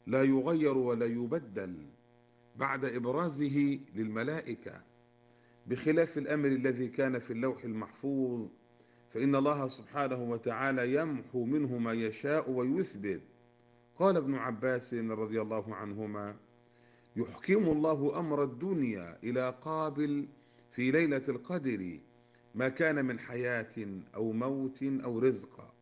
لا يغير ولا يبدل بعد إبرازه للملائكة، بخلاف الأمر الذي كان في اللوح المحفوظ، فإن الله سبحانه وتعالى يمحو منه ما يشاء ويثبت. قال ابن عباس رضي الله عنهما: يحكم الله أمر الدنيا إلى قابل في ليلة القدر ما كان من حياة أو موت أو رزق.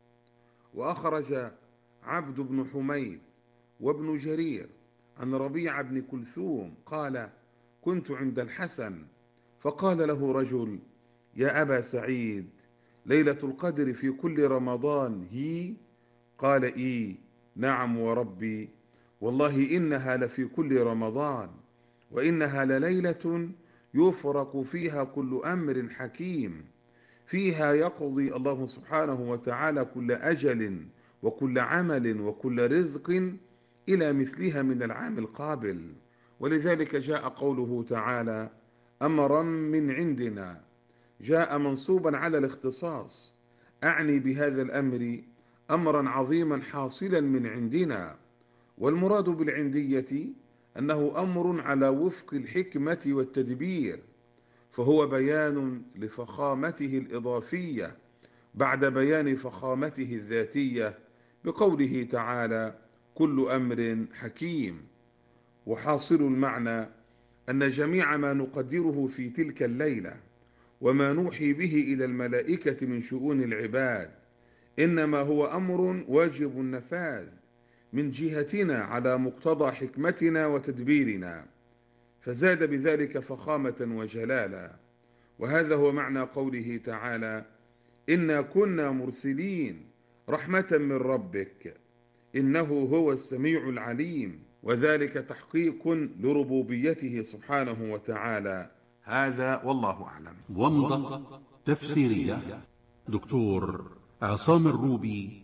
وأخرج عبد بن حميد وابن جرير عن ربيع بن كلثوم قال: كنت عند الحسن فقال له رجل: يا أبا سعيد، ليلة القدر في كل رمضان هي؟ قال: إي نعم وربي، والله إنها لفي كل رمضان، وإنها لليلة يفرق فيها كل أمر حكيم، فيها يقضي الله سبحانه وتعالى كل أجل وكل عمل وكل رزق إلى مثلها من العام القابل. ولذلك جاء قوله تعالى: أمرا من عندنا، جاء منصوبا على الاختصاص، أعني بهذا الأمر أمرا عظيما حاصلا من عندنا. والمراد بالعندية أنه أمر على وفق الحكمة والتدبير، فهو بيان لفخامته الإضافية بعد بيان فخامته الذاتية، بقوله تعالى: كل أمر حكيم. وحاصل المعنى أن جميع ما نقدره في تلك الليلة وما نوحي به إلى الملائكة من شؤون العباد إنما هو أمر واجب النفاذ من جهتنا على مقتضى حكمتنا وتدبيرنا، فزاد بذلك فخامة وجلالا. وهذا هو معنى قوله تعالى: إنا كنا مرسلين رحمة من ربك إنه هو السميع العليم، وذلك تحقيق لربوبيته سبحانه وتعالى. هذا والله أعلم. ومضة تفسيرية دكتور عصام الروبي،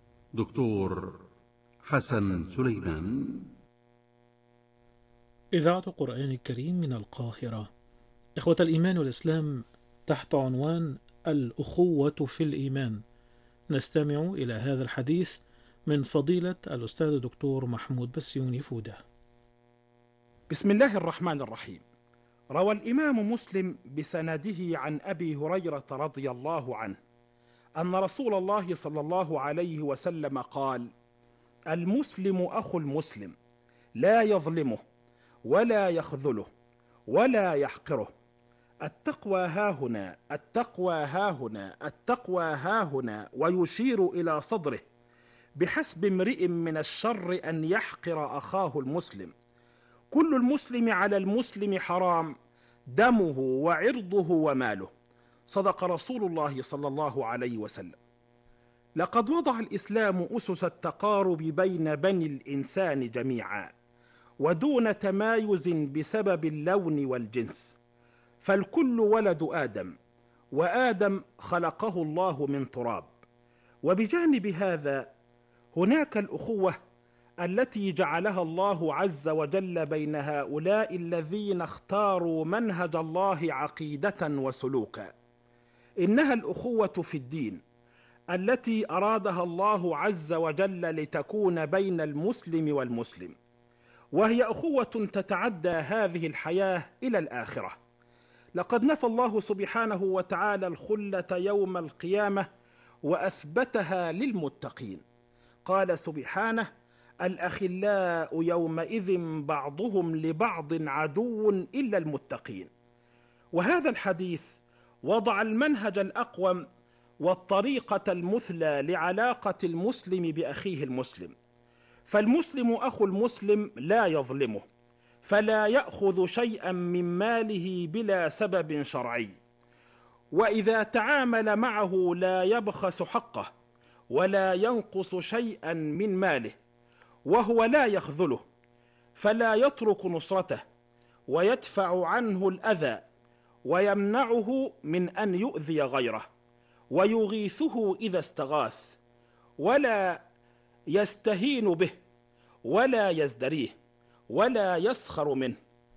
دكتور حسن سليمان. إذاعة القرآن الكريم من القاهرة. إخوة الإيمان والإسلام، تحت عنوان الأخوة في الإيمان، نستمع إلى هذا الحديث من فضيلة الأستاذ الدكتور محمود بسيوني فودة. بسم الله الرحمن الرحيم. روى الإمام مسلم بسنده عن أبي هريرة رضي الله عنه أن رسول الله صلى الله عليه وسلم قال: المسلم أخو المسلم، لا يظلمه ولا يخذله ولا يحقره. التقوى هاهنا، التقوى هاهنا، التقوى هاهنا، ويشير إلى صدره. بحسب امرئ من الشر أن يحقر أخاه المسلم. كل المسلم على المسلم حرام، دمه وعرضه وماله. صدق رسول الله صلى الله عليه وسلم. لقد وضع الإسلام أسس التقارب بين بني الإنسان جميعا، ودون تمايز بسبب اللون والجنس، فالكل ولد آدم، وآدم خلقه الله من تراب. وبجانب هذا هناك الأخوة التي جعلها الله عز وجل بين هؤلاء الذين اختاروا منهج الله عقيدة وسلوكا. إنها الأخوة في الدين التي أرادها الله عز وجل لتكون بين المسلم والمسلم، وهي أخوة تتعدى هذه الحياة إلى الآخرة. لقد نفى الله سبحانه وتعالى الخلة يوم القيامة وأثبتها للمتقين. قال سبحانه: الأخلاء يومئذ بعضهم لبعض عدو إلا المتقين. وهذا الحديث وضع المنهج الأقوم والطريقة المثلى لعلاقة المسلم بأخيه المسلم. فالمسلم أخو المسلم لا يظلمه، فلا يأخذ شيئا من ماله بلا سبب شرعي، وإذا تعامل معه لا يبخس حقه ولا ينقص شيئا من ماله، وهو لا يخذله، فلا يترك نصرته ويدفع عنه الأذى ويمنعه من أن يؤذي غيره، ويغيثه إذا استغاث، ولا يستهين به ولا يزدريه ولا يسخر منه.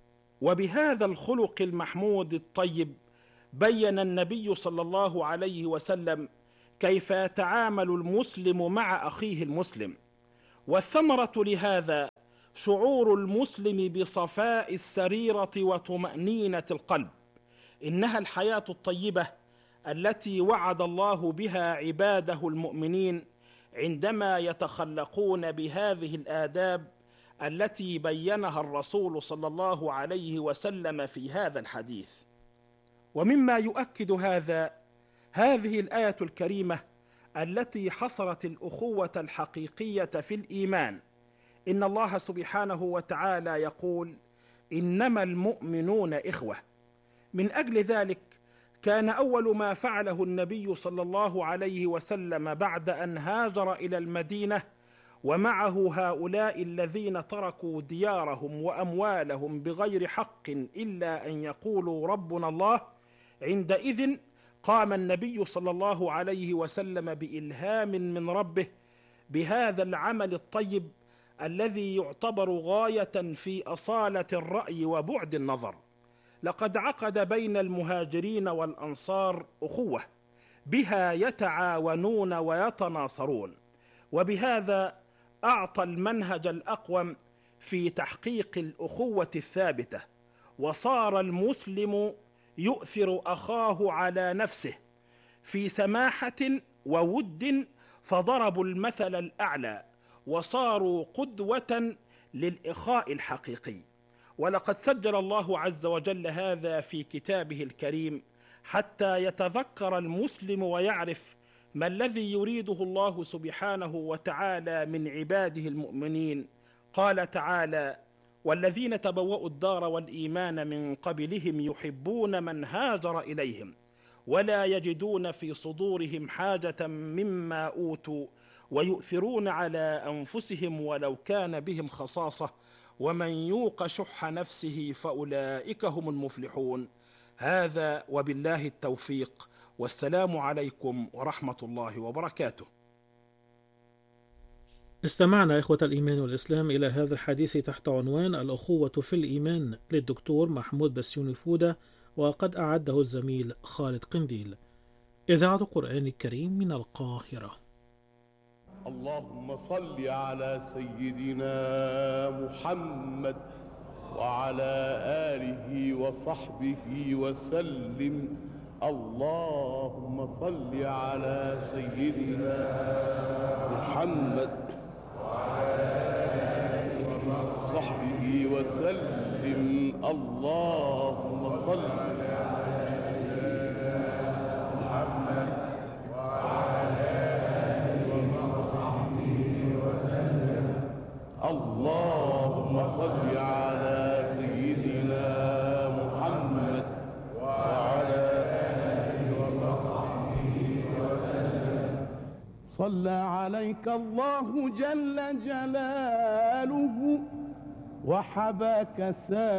وبهذا الخلق المحمود الطيب بين النبي صلى الله عليه وسلم كيف يتعامل المسلم مع أخيه المسلم. والثمرة لهذا شعور المسلم بصفاء السريرة وطمأنينة القلب. إنها الحياة الطيبة التي وعد الله بها عباده المؤمنين عندما يتخلقون بهذه الآداب التي بينها الرسول صلى الله عليه وسلم في هذا الحديث. ومما يؤكد هذه الآية الكريمة التي حصرت الأخوة الحقيقية في الإيمان. إن الله سبحانه وتعالى يقول: إنما المؤمنون إخوة. من أجل ذلك كان أول ما فعله النبي صلى الله عليه وسلم بعد أن هاجر إلى المدينة ومعه هؤلاء الذين تركوا ديارهم وأموالهم بغير حق إلا أن يقولوا ربنا الله، عندئذ قام النبي صلى الله عليه وسلم بإلهام من ربه بهذا العمل الطيب الذي يعتبر غاية في أصالة الرأي وبعد النظر. لقد عقد بين المهاجرين والأنصار أخوة بها يتعاونون ويتناصرون، وبهذا أعطى المنهج الأقوم في تحقيق الأخوة الثابتة، وصار المسلم يؤثر أخاه على نفسه في سماحة وود، فضربوا المثل الأعلى وصاروا قدوة للإخاء الحقيقي. ولقد سجل الله عز وجل هذا في كتابه الكريم حتى يتذكر المسلم ويعرف ما الذي يريده الله سبحانه وتعالى من عباده المؤمنين. قال تعالى: والذين تبوأوا الدار والإيمان من قبلهم يحبون من هاجر إليهم ولا يجدون في صدورهم حاجة مما أوتوا ويؤثرون على أنفسهم ولو كان بهم خصاصة ومن يوق شح نفسه فأولئك هم المفلحون. هذا وبالله التوفيق، والسلام عليكم ورحمة الله وبركاته. استمعنا إخوة الإيمان والإسلام إلى هذا الحديث تحت عنوان الأخوة في الإيمان للدكتور محمود بسيوني فودة، وقد أعده الزميل خالد قنديل. إذاعة القرآن الكريم من القاهرة. اللهم صل على سيدنا محمد وعلى آله وصحبه وسلم. اللهم صل على سيدنا محمد وعلى آله وصحبه وسلم. اللهم صل على سيدنا محمد وعلى آله وصحبه وسلم. اللهم صل على سيدنا محمد وعلى آله وصحبه وسلم. صلى عليك الله جل جلاله وحباك